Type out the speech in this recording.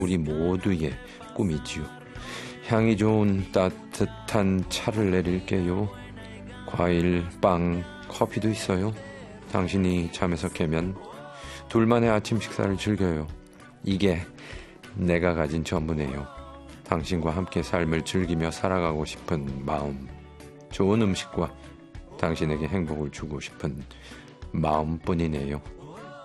우리 모두의 꿈이지요. 향이 좋은 따뜻한 차를 내릴게요. 과일, 빵, 커피도 있어요. 당신이 잠에서 깨면 둘만의 아침 식사를 즐겨요. 이게 내가 가진 전부네요. 당신과 함께 삶을 즐기며 살아가고 싶은 마음, 좋은 음식과 당신에게 행복을 주고 싶은 마음뿐이네요.